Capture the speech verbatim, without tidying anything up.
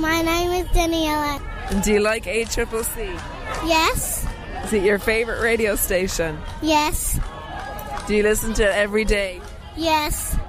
My name is Daniela. And do you like A C C C? Yes. Is it your favourite radio station? Yes. Do you listen to it every day? Yes.